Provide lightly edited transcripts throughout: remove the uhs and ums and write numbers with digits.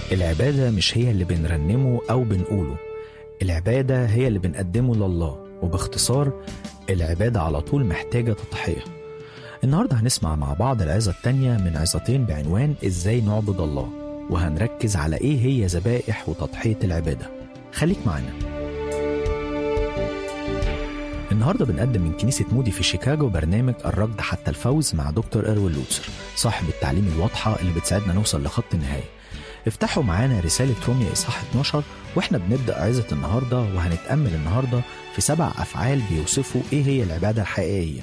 العبادة مش هي اللي بنرنمه أو بنقوله، العبادة هي اللي بنقدمه لله، وباختصار العبادة على طول محتاجة تضحية. النهاردة هنسمع مع بعض العظة التانية من عظتين بعنوان إزاي نعبد الله، وهنركز على إيه هي ذبائح وتضحية العبادة. خليك معنا. النهاردة بنقدم من كنيسة مودي في شيكاغو برنامج الركض حتى الفوز مع دكتور إروين لوتسر، صاحب التعليم الواضحة اللي بتساعدنا نوصل لخط النهاية. افتحوا معانا رسالة روميا إصحاح 12 واحنا بنبدأ عظة النهاردة، وهنتأمل النهاردة في 7 أفعال بيوصفوا إيه هي العبادة الحقيقية.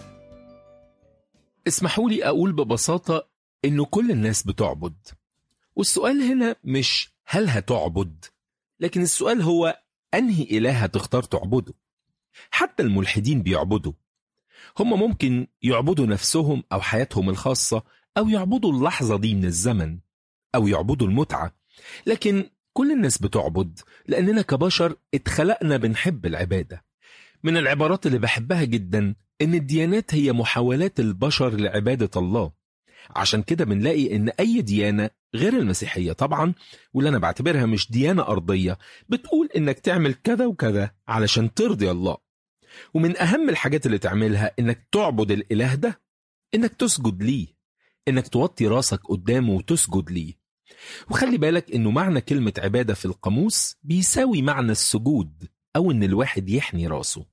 اسمحوا لي أقول ببساطة إنه كل الناس بتعبد، والسؤال هنا مش هل هتعبد، لكن السؤال هو أنهي إله هتختار تعبده. حتى الملحدين بيعبدوا، هم ممكن يعبدوا نفسهم أو حياتهم الخاصة، أو يعبدوا اللحظة دي من الزمن، أو يعبدوا المتعة، لكن كل الناس بتعبد لأننا كبشر اتخلقنا بنحب العبادة. من العبارات اللي بحبها جدا إن الديانات هي محاولات البشر لعبادة الله. عشان كده بنلاقي إن أي ديانة غير المسيحية طبعا، واللي أنا بعتبرها مش ديانة أرضية، بتقول إنك تعمل كذا وكذا علشان ترضي الله. ومن أهم الحاجات اللي تعملها إنك تعبد الإله ده، إنك تسجد ليه، إنك توطي راسك قدامه وتسجد ليه. وخلي بالك إنه معنى كلمة عبادة في القاموس بيساوي معنى السجود، أو إن الواحد يحني راسه.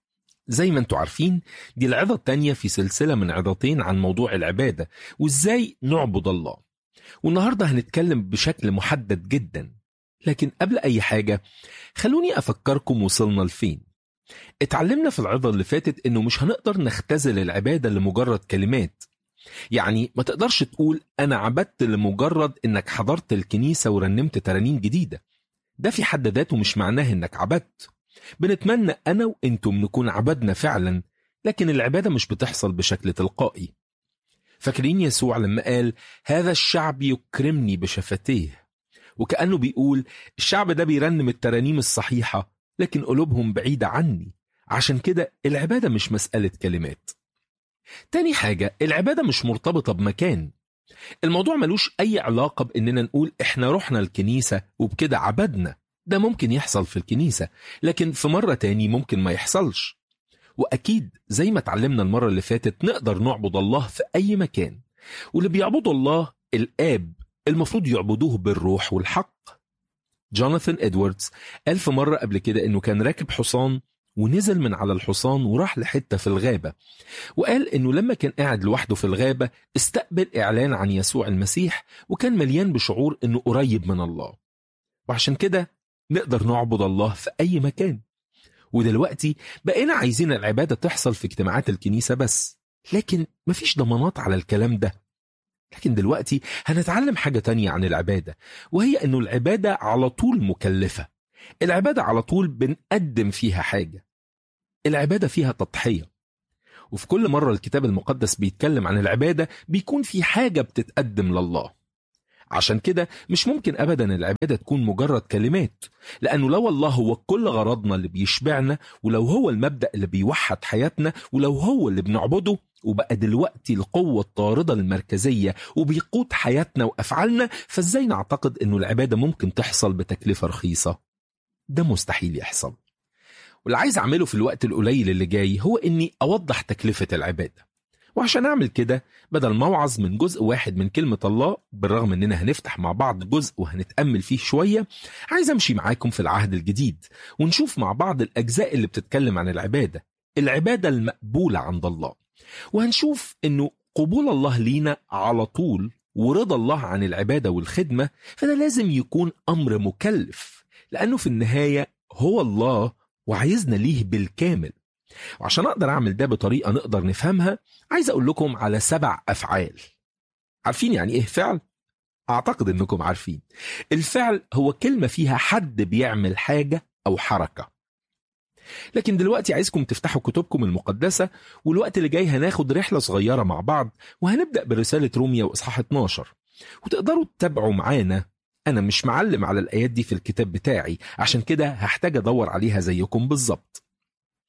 زي ما انتوا عارفين، دي العظة التانية في سلسلة من عظتين عن موضوع العبادة وإزاي نعبد الله. والنهاردة هنتكلم بشكل محدد جدا، لكن قبل أي حاجة خلوني أفكركم وصلنا لفين. اتعلمنا في العظة اللي فاتت إنه مش هنقدر نختزل العبادة لمجرد كلمات. يعني ما تقدرش تقول أنا عبدت لمجرد إنك حضرت الكنيسة ورنمت ترانيم جديدة. ده في حد ذاته مش معناه إنك عبدت. بنتمنى أنا وإنتم نكون عبدنا فعلا، لكن العبادة مش بتحصل بشكل تلقائي. فاكرين يسوع لما قال هذا الشعب يكرمني بشفتيه، وكأنه بيقول الشعب ده بيرنم الترانيم الصحيحة لكن قلوبهم بعيدة عني. عشان كده العبادة مش مسألة كلمات. تاني حاجة، العبادة مش مرتبطة بمكان. الموضوع ملوش أي علاقة بإننا نقول إحنا رحنا الكنيسة وبكده عبدنا. ده ممكن يحصل في الكنيسة، لكن في مرة تاني ممكن ما يحصلش. وأكيد زي ما اتعلمنا المرة اللي فاتت نقدر نعبد الله في أي مكان. واللي بيعبدوا الله الآب المفروض يعبدوه بالروح والحق. جوناثان إدواردز قال في مرة قبل كده إنه كان راكب حصان ونزل من على الحصان وراح لحتة في الغابة، وقال إنه لما كان قاعد لوحده في الغابة استقبل إعلان عن يسوع المسيح، وكان مليان بشعور إنه قريب من الله. وعشان كده نقدر نعبد الله في أي مكان. ودلوقتي بقينا عايزين العبادة تحصل في اجتماعات الكنيسة بس، لكن مفيش ضمانات على الكلام ده. لكن دلوقتي هنتعلم حاجة تانية عن العبادة، وهي إنه العبادة على طول مكلفة. العبادة على طول بنقدم فيها حاجة. العبادة فيها تضحية، وفي كل مرة الكتاب المقدس بيتكلم عن العبادة بيكون في حاجة بتتقدم لله. عشان كده مش ممكن أبدا العبادة تكون مجرد كلمات، لأنه لو الله هو كل غرضنا اللي بيشبعنا، ولو هو المبدأ اللي بيوحد حياتنا، ولو هو اللي بنعبده وبقى دلوقتي القوة الطاردة المركزية وبيقود حياتنا وأفعالنا، فازاي نعتقد أنه العبادة ممكن تحصل بتكلفة رخيصة؟ ده مستحيل يحصل. واللي عايز أعمله في الوقت القليل اللي جاي هو أني أوضح تكلفة العبادة. وعشان أعمل كده، بدل ما أوعظ من جزء واحد من كلمة الله، بالرغم أننا هنفتح مع بعض جزء وهنتأمل فيه شوية، عايز أمشي معاكم في العهد الجديد ونشوف مع بعض الأجزاء اللي بتتكلم عن العبادة، العبادة المقبولة عند الله. وهنشوف أنه قبول الله لينا على طول ورضا الله عن العبادة والخدمة، فده لازم يكون أمر مكلف، لأنه في النهاية هو الله وعايزنا ليه بالكامل. وعشان أقدر أعمل ده بطريقة نقدر نفهمها، عايز أقول لكم على 7 أفعال. عارفين يعني إيه فعل؟ أعتقد أنكم عارفين. الفعل هو كلمة فيها حد بيعمل حاجة أو حركة. لكن دلوقتي عايزكم تفتحوا كتبكم المقدسة، والوقت اللي جاي هناخد رحلة صغيرة مع بعض، وهنبدأ برسالة روميا وإصحاح 12، وتقدروا تتابعوا معانا. أنا مش معلم على الآيات دي في الكتاب بتاعي، عشان كده هحتاج أدور عليها زيكم بالظبط.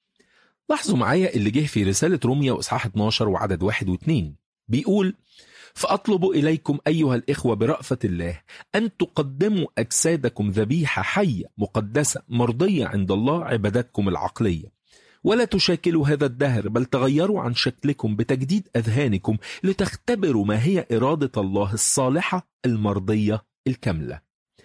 لاحظوا معايا اللي جه في رسالة روميا وإصحاح 12 وعدد 1 و2. بيقول فأطلب إليكم أيها الإخوة برأفة الله أن تقدموا أجسادكم ذبيحة حية مقدسة مرضية عند الله، عبادتكم العقلية. ولا تشاكلوا هذا الدهر، بل تغيروا عن شكلكم بتجديد أذهانكم لتختبروا ما هي إرادة الله الصالحة المرضية الكاملة.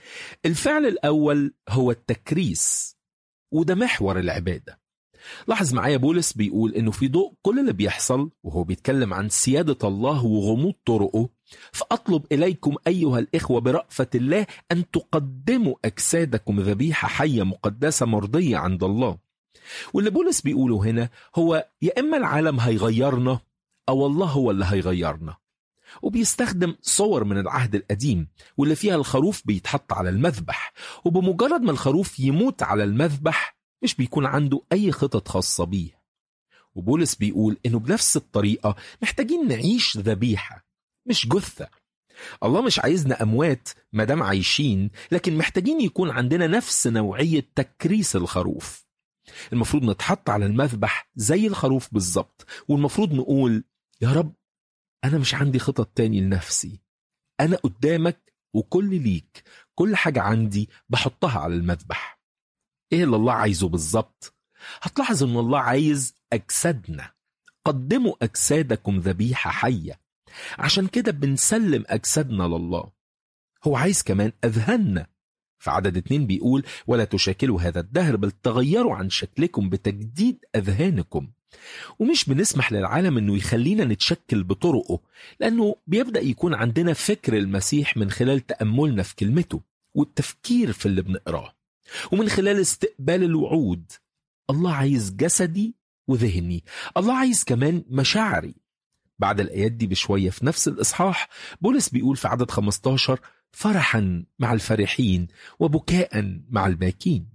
الفعل الأول هو التكريس، وده محور العبادة. لاحظ معايا بولس بيقول إنه في ضوء كل اللي بيحصل وهو بيتكلم عن سيادة الله وغموض طرقه، فأطلب إليكم أيها الإخوة برأفة الله أن تقدموا أجسادكم ذبيحة حية مقدسة مرضية عند الله. واللي بولس بيقوله هنا هو يا إما العالم هيغيرنا أو الله هو اللي هيغيرنا. وبيستخدم صور من العهد القديم واللي فيها الخروف بيتحط على المذبح، وبمجرد ما الخروف يموت على المذبح مش بيكون عنده أي خطط خاصة بيه. وبولس بيقول إنه بنفس الطريقة محتاجين نعيش ذبيحة مش جثة. الله مش عايزنا أموات مدام عايشين، لكن محتاجين يكون عندنا نفس نوعية تكريس الخروف. المفروض نتحط على المذبح زي الخروف بالظبط، والمفروض نقول يا رب أنا مش عندي خطط تاني لنفسي، أنا قدامك وكل ليك، كل حاجة عندي بحطها على المذبح. إيه اللي الله عايزه بالظبط؟ هتلاحظ إن الله عايز أجسادنا. قدموا أجسادكم ذبيحة حية. عشان كده بنسلم أجسادنا لله. هو عايز كمان أذهاننا. في عدد 2 بيقول ولا تشاكلوا هذا الدهر، بل تغيروا عن شكلكم بتجديد أذهانكم. ومش بنسمح للعالم انه يخلينا نتشكل بطرقه، لانه بيبدأ يكون عندنا فكر المسيح من خلال تأملنا في كلمته والتفكير في اللي بنقراه، ومن خلال استقبال الوعود. الله عايز جسدي وذهني، الله عايز كمان مشاعري. بعد الآيات دي بشوية في نفس الإصحاح بولس بيقول في عدد 15 فرحا مع الفرحين وبكاء مع الباكين.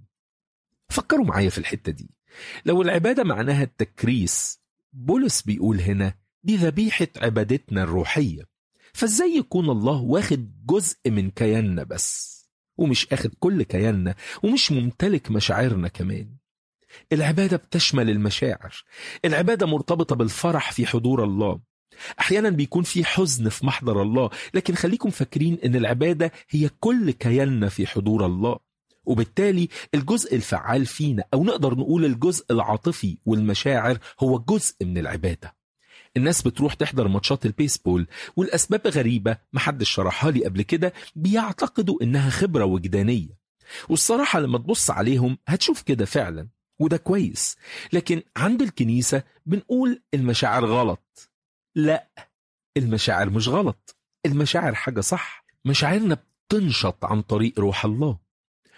فكروا معايا في الحتة دي. لو العبادة معناها التكريس، بولس بيقول هنا دي ذبيحة عبادتنا الروحية. فازاي يكون الله واخد جزء من كياننا بس، ومش اخد كل كياننا، ومش ممتلك مشاعرنا كمان؟ العبادة بتشمل المشاعر. العبادة مرتبطة بالفرح في حضور الله. احيانا بيكون في حزن في محضر الله، لكن خليكم فاكرين ان العبادة هي كل كياننا في حضور الله. وبالتالي الجزء الفعال فينا، أو نقدر نقول الجزء العاطفي والمشاعر، هو جزء من العبادة. الناس بتروح تحضر ماتشات البيسبول والأسباب غريبة محدش شرحها لي قبل كده، بيعتقدوا إنها خبرة وجدانية. والصراحة لما تبص عليهم هتشوف كده فعلا، وده كويس. لكن عند الكنيسة بنقول المشاعر غلط. لا، المشاعر مش غلط، المشاعر حاجة صح. مشاعرنا بتنشط عن طريق روح الله.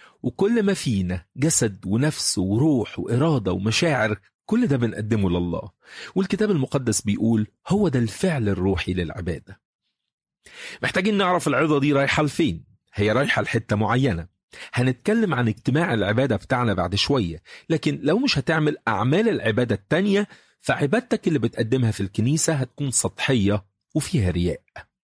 وكل ما فينا جسد ونفس وروح وإرادة ومشاعر، كل ده بنقدمه لله. والكتاب المقدس بيقول هو ده الفعل الروحي للعبادة. محتاجين نعرف العظة دي رايحة لفين. هي رايحة لحتة معينة. هنتكلم عن اجتماع العبادة بتاعنا بعد شوية، لكن لو مش هتعمل أعمال العبادة التانية، فعبادتك اللي بتقدمها في الكنيسة هتكون سطحية وفيها رياء.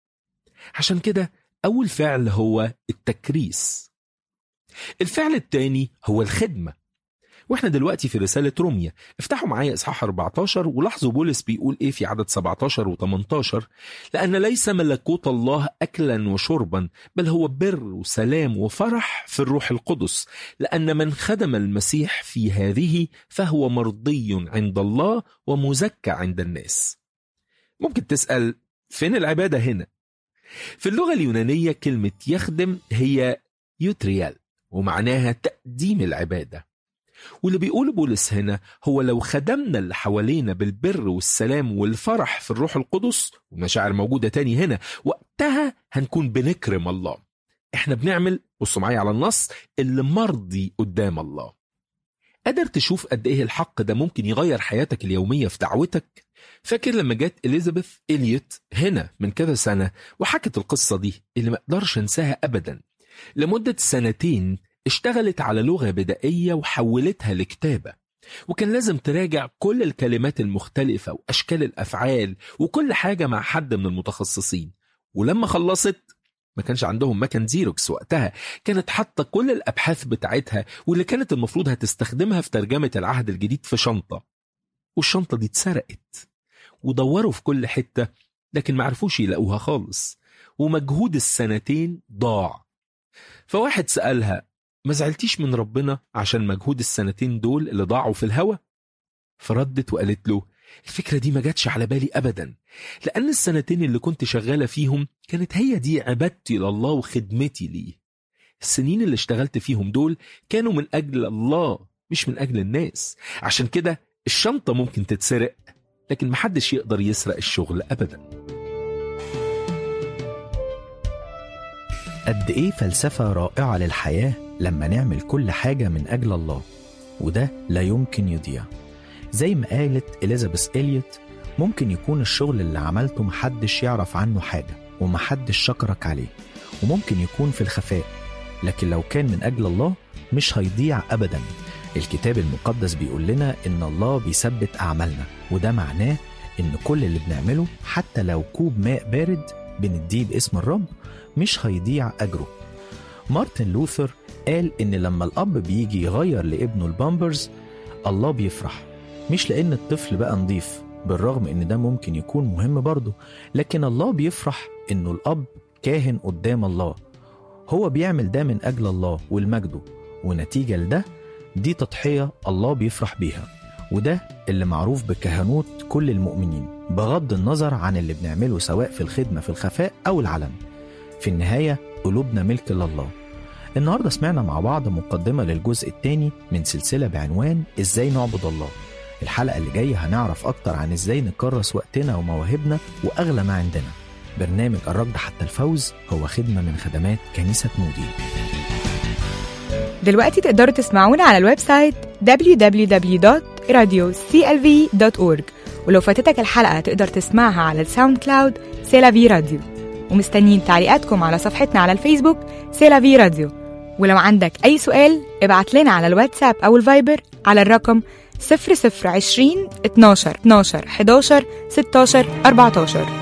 عشان كده أول فعل هو التكريس. الفعل الثاني هو الخدمة. واحنا دلوقتي في رسالة روميا. افتحوا معايا إصحاح 14 ولاحظوا بولس بيقول ايه في عدد 17 و18. لأن ليس ملكوت الله أكلا وشربا، بل هو بر وسلام وفرح في الروح القدس، لأن من خدم المسيح في هذه فهو مرضي عند الله ومزكى عند الناس. ممكن تسأل فين العبادة هنا؟ في اللغة اليونانية كلمة يخدم هي يوتريال، ومعناها تقديم العبادة. واللي بيقول بولس هنا هو لو خدمنا اللي حوالينا بالبر والسلام والفرح في الروح القدس، ومشاعر موجودة تاني هنا، وقتها هنكون بنكرم الله. احنا بنعمل، بصوا معايا على النص، اللي مرضي قدام الله. قادر تشوف قد ايه الحق ده ممكن يغير حياتك اليومية في دعوتك؟ فاكر لما جت إليزابيث إليوت هنا من كذا سنة وحكت القصة دي اللي ما اقدرش انساها أبدا. لمدة 2 اشتغلت على لغة بدائية وحولتها لكتابة، وكان لازم تراجع كل الكلمات المختلفة وأشكال الأفعال وكل حاجة مع حد من المتخصصين. ولما خلصت ما كانش عندهم مكان زيروكس وقتها، كانت حاطة كل الأبحاث بتاعتها واللي كانت المفروض هتستخدمها في ترجمة العهد الجديد في شنطة، والشنطة دي اتسرقت. ودوروا في كل حتة لكن معرفوش يلاقوها خالص، ومجهود السنتين ضاع. فواحد سألها: ما زعلتيش من ربنا عشان مجهود السنتين دول اللي ضاعوا في الهوا؟ فردت وقالت له: الفكرة دي ما جاتش على بالي أبدا، لأن السنتين اللي كنت شغالة فيهم كانت هي دي عبادتي لله وخدمتي ليه. السنين اللي اشتغلت فيهم دول كانوا من أجل الله مش من أجل الناس. عشان كده الشنطة ممكن تتسرق، لكن محدش يقدر يسرق الشغل أبدا. قد إيه فلسفة رائعة للحياة لما نعمل كل حاجة من أجل الله، وده لا يمكن يضيع. زي ما قالت إليزابيث إليوت: ممكن يكون الشغل اللي عملته محدش يعرف عنه حاجة ومحدش شكرك عليه، وممكن يكون في الخفاء، لكن لو كان من أجل الله مش هيضيع أبدا. الكتاب المقدس بيقول لنا إن الله بيثبت أعمالنا، وده معناه إن كل اللي بنعمله حتى لو كوب ماء بارد بنديه باسم الرب مش هيضيع أجره. مارتن لوثر قال إن لما الأب بيجي يغير لابنه البامبرز الله بيفرح، مش لأن الطفل بقى نضيف، بالرغم إن ده ممكن يكون مهم برضه، لكن الله بيفرح إنه الأب كاهن قدام الله. هو بيعمل ده من أجل الله والمجده، ونتيجة لده دي تضحية الله بيفرح بيها، وده اللي معروف بكهنوت كل المؤمنين، بغض النظر عن اللي بنعمله سواء في الخدمة في الخفاء أو العلن. في النهاية قلوبنا ملك لله. النهاردة سمعنا مع بعض مقدمة للجزء الثاني من سلسلة بعنوان إزاي نعبد الله. الحلقة اللي جاية هنعرف أكتر عن إزاي نكرس وقتنا ومواهبنا وأغلى ما عندنا. برنامج الركض حتى الفوز هو خدمة من خدمات كنيسة مودي. دلوقتي تقدروا تسمعونا على الويب سايت www.radioclv.org، ولو فاتتك الحلقة تقدر تسمعها على الساوند كلاود سيلافي راديو. ومستنيين تعليقاتكم على صفحتنا على الفيسبوك سيلافي راديو. ولو عندك أي سؤال ابعت لنا على الواتساب أو الفايبر على الرقم 0020 12 11 16 14.